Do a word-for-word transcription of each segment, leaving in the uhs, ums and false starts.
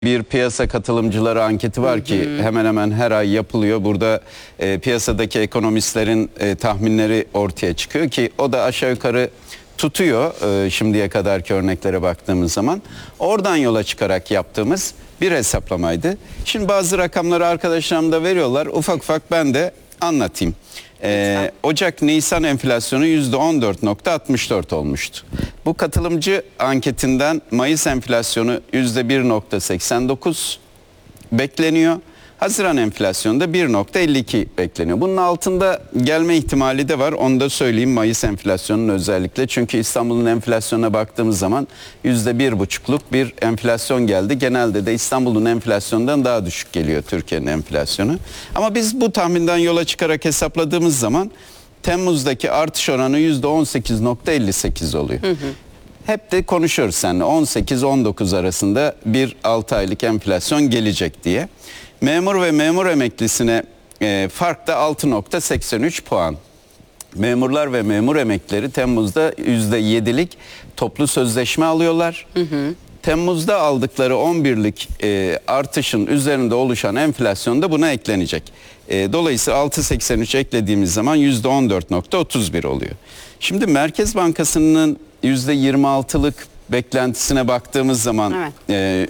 Bir piyasa katılımcıları anketi var ki hı hı. hemen hemen her ay yapılıyor. Burada e, piyasadaki ekonomistlerin e, tahminleri ortaya çıkıyor ki o da aşağı yukarı tutuyor e, şimdiye kadarki örneklere baktığımız zaman. Oradan yola çıkarak yaptığımız bir hesaplamaydı. Şimdi bazı rakamları arkadaşlarım da veriyorlar. Ufak ufak ben de anlatayım. Ee, Ocak-Nisan enflasyonu yüzde on dört nokta altmış dört olmuştu. Bu katılımcı anketinden Mayıs enflasyonu yüzde bir nokta seksen dokuz bekleniyor. Haziran enflasyonu da bir nokta elli iki bekleniyor. Bunun altında gelme ihtimali de var. Onu da söyleyeyim, Mayıs enflasyonunun özellikle. Çünkü İstanbul'un enflasyonuna baktığımız zaman yüzde bir buçukluk bir enflasyon geldi. Genelde de İstanbul'un enflasyonundan daha düşük geliyor Türkiye'nin enflasyonu. Ama biz bu tahminden yola çıkarak hesapladığımız zaman Temmuz'daki artış oranı yüzde on sekiz nokta elli sekiz oluyor. Hı hı. Hep de konuşuyoruz seninle on sekiz on dokuz arasında bir altı aylık enflasyon gelecek diye. Memur ve memur emeklisine e, fark da altı nokta seksen üç puan. Memurlar ve memur emeklileri Temmuz'da yüzde yedilik toplu sözleşme alıyorlar. Hı hı. Temmuz'da aldıkları on birlik e, artışın üzerinde oluşan enflasyon da buna eklenecek. E, dolayısıyla altı nokta seksen üç eklediğimiz zaman yüzde on dört nokta otuz bir oluyor. Şimdi Merkez Bankası'nın yüzde yirmi altılık beklentisine baktığımız zaman evet. e,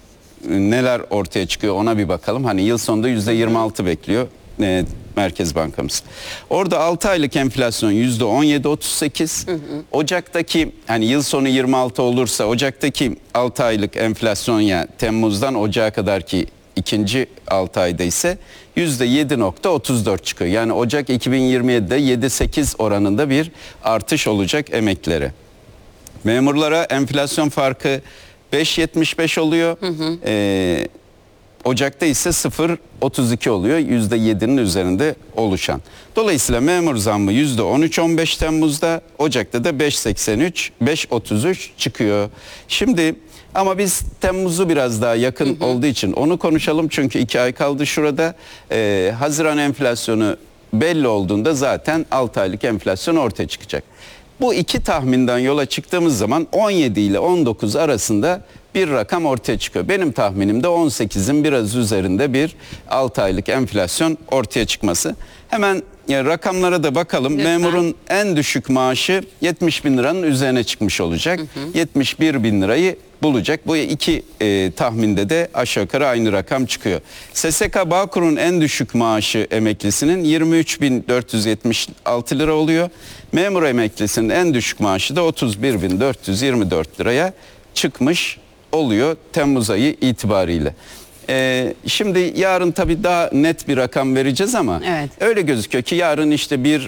neler ortaya çıkıyor ona bir bakalım. Hani yıl sonunda yüzde yirmi altı bekliyor e, Merkez Bankamız. Orada altı aylık enflasyon yüzde on yedi nokta otuz sekiz. Hı hı. Ocaktaki hani yıl sonu yirmi altı olursa Ocak'taki altı aylık enflasyon, yani Temmuz'dan Ocak'a kadar ki ikinci altı ayda ise yüzde yedi nokta otuz dört çıkıyor. Yani Ocak iki bin yirmi yedi'de yedi sekiz oranında bir artış olacak emeklilere. Memurlara enflasyon farkı beş nokta yetmiş beş oluyor. Hı hı. Ee, Ocak'ta ise sıfır nokta otuz iki oluyor. yüzde yedi'nin üzerinde oluşan. Dolayısıyla memur zammı yüzde on üç on beş Temmuz'da, Ocak'ta da beş nokta seksen üç, beş nokta otuz üç çıkıyor. Şimdi ama biz Temmuz'u biraz daha yakın hı hı. olduğu için onu konuşalım. Çünkü iki ay kaldı şurada. Ee, Haziran enflasyonu belli olduğunda zaten altı aylık enflasyon ortaya çıkacak. Bu iki tahminden yola çıktığımız zaman on yedi ile on dokuz arasında bir rakam ortaya çıkıyor. Benim tahminim de on sekiz'in biraz üzerinde bir altı aylık enflasyon ortaya çıkması. Hemen ya, rakamlara da bakalım. Lütfen. Memurun en düşük maaşı yetmiş bin liranın üzerine çıkmış olacak. Hı hı. yetmiş bir bin lirayı bulacak. Bu iki e, tahminde de aşağı yukarı aynı rakam çıkıyor. S S K Bağkur'un en düşük maaşı emeklisinin yirmi üç bin dört yüz yetmiş altı lira oluyor. Memur emeklisinin en düşük maaşı da otuz bir bin dört yüz yirmi dört liraya çıkmış oluyor Temmuz ayı itibariyle. Ee, şimdi yarın tabii daha net bir rakam vereceğiz ama evet. öyle gözüküyor ki yarın işte bir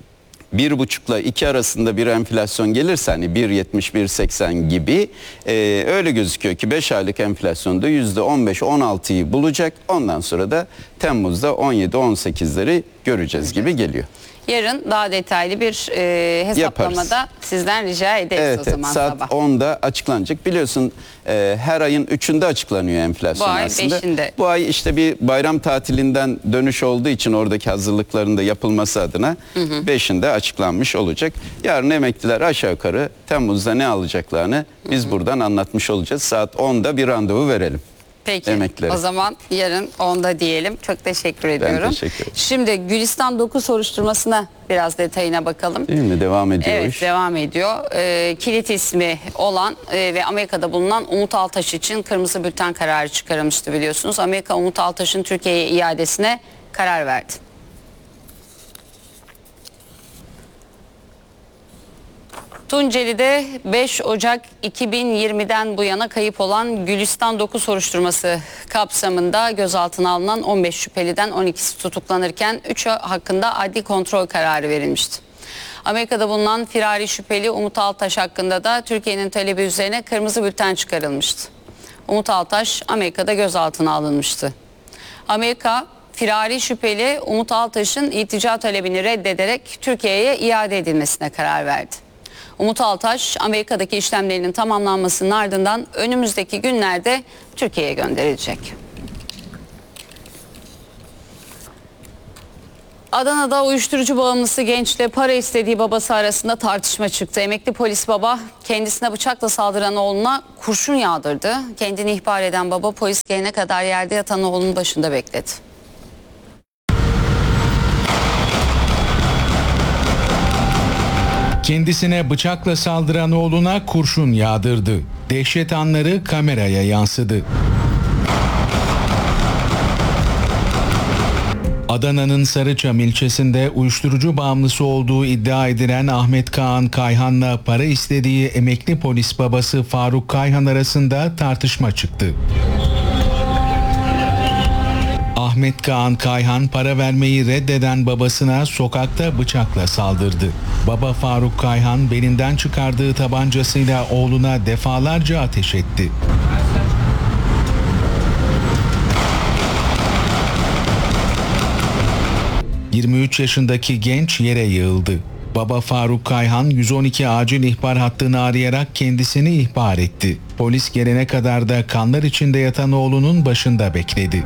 bir buçukla iki arasında bir enflasyon gelirse hani bir yetmiş bir seksen gibi e, öyle gözüküyor ki beş aylık enflasyonda yüzde on beş on altı'yı bulacak. Ondan sonra da Temmuz'da on yedi on sekiz'leri göreceğiz gibi geliyor. Yarın daha detaylı bir e, hesaplamada yaparız. Sizden rica ederiz evet, o zaman evet, saat sabah. onda açıklanacak. Biliyorsun e, her ayın üçünde açıklanıyor enflasyon Bu ay aslında. beşinde. Bu ay işte bir bayram tatilinden dönüş olduğu için oradaki hazırlıkların da yapılması adına hı hı. beşinde açıklanmış olacak. Yarın emekliler aşağı yukarı Temmuz'da ne alacaklarını biz hı hı. buradan anlatmış olacağız. Saat onda bir randevu verelim. Peki emeklilere. O zaman yarın onda diyelim. Çok teşekkür ediyorum. Ben teşekkür ederim. Şimdi Gülistan dokuz soruşturmasına biraz detayına bakalım. Değil mi? Devam ediyor Evet, iş. devam ediyor. Ee, kilit ismi olan e, ve Amerika'da bulunan Umut Altaş için kırmızı bülten kararı çıkarılmıştı biliyorsunuz. Amerika Umut Altaş'ın Türkiye'ye iadesine karar verdi. Tunceli'de beş Ocak iki bin yirmi'den bu yana kayıp olan Gülistan dokuz soruşturması kapsamında gözaltına alınan on beş şüpheliden on iki'si tutuklanırken üçü hakkında adli kontrol kararı verilmişti. Amerika'da bulunan firari şüpheli Umut Altaş hakkında da Türkiye'nin talebi üzerine kırmızı bülten çıkarılmıştı. Umut Altaş Amerika'da gözaltına alınmıştı. Amerika firari şüpheli Umut Altaş'ın iltica talebini reddederek Türkiye'ye iade edilmesine karar verdi. Umut Altaş Amerika'daki işlemlerinin tamamlanmasının ardından önümüzdeki günlerde Türkiye'ye gönderilecek. Adana'da uyuşturucu bağımlısı gençle para istediği babası arasında tartışma çıktı. Emekli polis baba kendisine bıçakla saldıran oğluna kurşun yağdırdı. Kendini ihbar eden baba polis gelene kadar yerde yatan oğlunun başında bekledi. Kendisine bıçakla saldıran oğluna kurşun yağdırdı. Dehşet anları kameraya yansıdı. Adana'nın Sarıçam ilçesinde uyuşturucu bağımlısı olduğu iddia edilen Ahmet Kaan Kayhan'la para istediği emekli polis babası Faruk Kayhan arasında tartışma çıktı. Ahmet Kaan Kayhan para vermeyi reddeden babasına sokakta bıçakla saldırdı. Baba Faruk Kayhan belinden çıkardığı tabancasıyla oğluna defalarca ateş etti. yirmi üç yaşındaki genç yere yığıldı. Baba Faruk Kayhan yüz on iki acil ihbar hattını arayarak kendisini ihbar etti. Polis gelene kadar da kanlar içinde yatan oğlunun başında bekledi.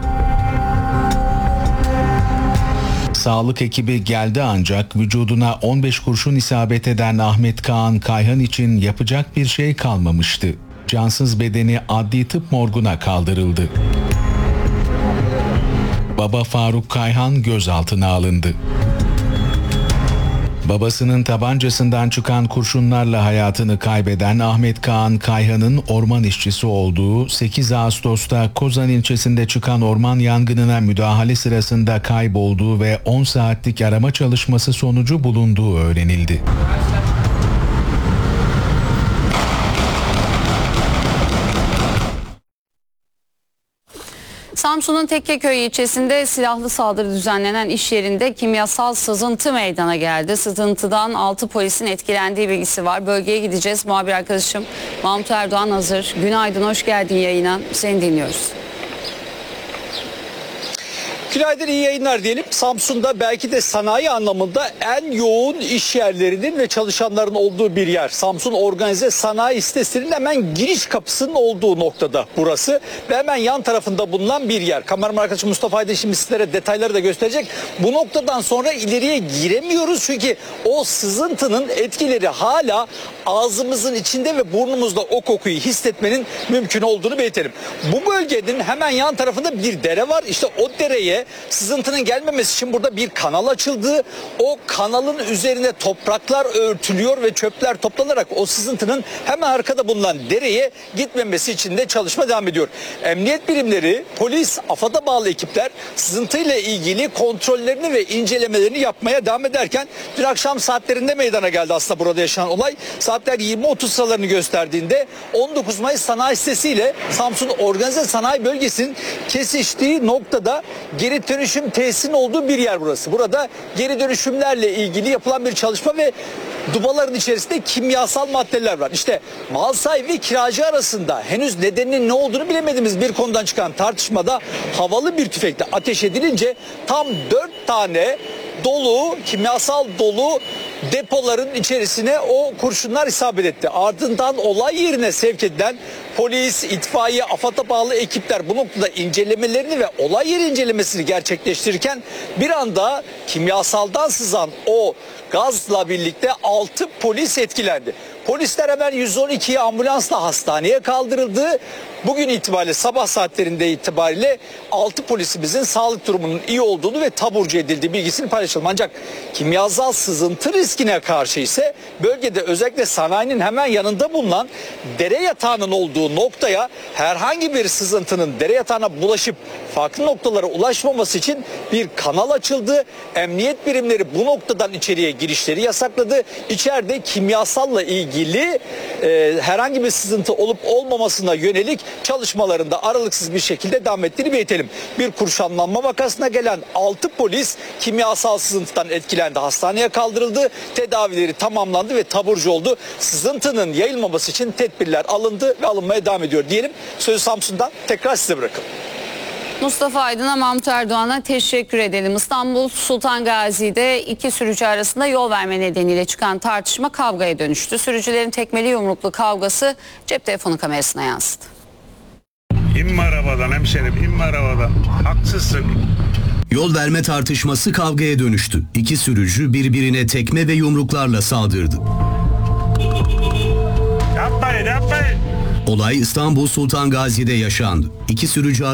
Sağlık ekibi geldi ancak vücuduna on beş kurşun isabet eden Ahmet Kaan Kayhan için yapacak bir şey kalmamıştı. Cansız bedeni adli tıp morguna kaldırıldı. Baba Faruk Kayhan gözaltına alındı. Babasının tabancasından çıkan kurşunlarla hayatını kaybeden Ahmet Kaan Kayhan'ın orman işçisi olduğu, sekiz Ağustos'ta Kozan ilçesinde çıkan orman yangınına müdahale sırasında kaybolduğu ve on saatlik arama çalışması sonucu bulunduğu öğrenildi. Samsun'un Tekkeköy ilçesinde silahlı saldırı düzenlenen iş yerinde kimyasal sızıntı meydana geldi. Sızıntıdan altı polisin etkilendiği bilgisi var. Bölgeye gideceğiz. Muhabir arkadaşım Mahmut Erdoğan hazır. Günaydın, hoş geldin yayına. Seni dinliyoruz. Günaydın, iyi yayınlar diyelim. Samsun'da belki de sanayi anlamında en yoğun iş yerlerinin ve çalışanların olduğu bir yer. Samsun Organize Sanayi sitesinin hemen giriş kapısının olduğu noktada burası. Ve hemen yan tarafında bulunan bir yer. Kameraman arkadaşım Mustafa Aydın şimdi sizlere detayları da gösterecek. Bu noktadan sonra ileriye giremiyoruz. Çünkü o sızıntının etkileri hala ağzımızın içinde ve burnumuzda o kokuyu hissetmenin mümkün olduğunu belirtelim. Bu bölgenin hemen yan tarafında bir dere var. İşte o dereye sızıntının gelmemesi için burada bir kanal açıldı. O kanalın üzerine topraklar örtülüyor ve çöpler toplanarak o sızıntının hemen arkada bulunan dereye gitmemesi için de çalışma devam ediyor. Emniyet birimleri, polis, AFAD'a bağlı ekipler sızıntıyla ilgili kontrollerini ve incelemelerini yapmaya devam ederken dün akşam saatlerinde meydana geldi aslında burada yaşanan olay. Saatler yirmi otuz sıralarını gösterdiğinde on dokuz Mayıs Sanayi Sitesi ile Samsun Organize Sanayi Bölgesi'nin kesiştiği noktada geri dönüşüm tesisinin olduğu bir yer burası. Burada geri dönüşümlerle ilgili yapılan bir çalışma ve dubaların içerisinde kimyasal maddeler var. İşte mal sahibi ve kiracı arasında henüz nedeninin ne olduğunu bilemediğimiz bir konudan çıkan tartışmada havalı bir tüfekle ateş edilince tam dört tane dolu, kimyasal dolu depoların içerisine o kurşunlar isabet etti. Ardından olay yerine sevk edilen polis, itfaiye, AFAD'a bağlı ekipler bu noktada incelemelerini ve olay yeri incelemesini gerçekleştirirken bir anda kimyasaldan sızan o gazla birlikte altı polis etkilendi. Polisler hemen yüz on ikiye ambulansla hastaneye kaldırıldı. Bugün itibariyle sabah saatlerinde itibariyle altı polisimizin sağlık durumunun iyi olduğunu ve taburcu edildiği bilgisini paylaşalım. Ancak kimyasal sızıntı riskine karşı ise bölgede özellikle sanayinin hemen yanında bulunan dere yatağının olduğu noktaya herhangi bir sızıntının dere yatağına bulaşıp farklı noktalara ulaşmaması için bir kanal açıldı. Emniyet birimleri bu noktadan içeriye girişleri yasakladı. İçeride kimyasalla ilgili e, herhangi bir sızıntı olup olmamasına yönelik çalışmalarında aralıksız bir şekilde devam ettiğini belirtelim. Bir kurşunlanma vakasına gelen altı polis kimyasal sızıntıdan etkilendi. Hastaneye kaldırıldı. Tedavileri tamamlandı ve taburcu oldu. Sızıntının yayılmaması için tedbirler alındı ve alınmaya devam ediyor diyelim. Sözü Samsun'dan tekrar size bırakalım. Mustafa Aydın'a, Mahmut Erdoğan'a teşekkür edelim. İstanbul Sultan Gazi'de iki sürücü arasında yol verme nedeniyle çıkan tartışma kavgaya dönüştü. Sürücülerin tekmeli yumruklu kavgası cep telefonu kamerasına yansıdı. İnme arabadan hemşerim, inme arabadan. Haksızsın. Yol verme tartışması kavgaya dönüştü. İki sürücü birbirine tekme ve yumruklarla saldırdı. Yapmayın, yapmayın. Olay İstanbul Sultan Gazi'de yaşandı. İki sürücü